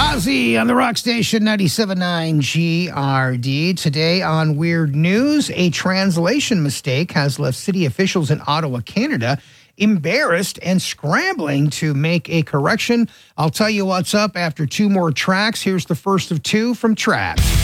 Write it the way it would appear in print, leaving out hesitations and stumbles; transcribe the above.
Ozzy on the Rock Station 97.9 GRD. Today on Weird News, a translation mistake has left city officials in Ottawa, Canada, embarrassed and scrambling to make a correction. I'll tell you what's up after two more tracks. Here's the first of two from Trapped.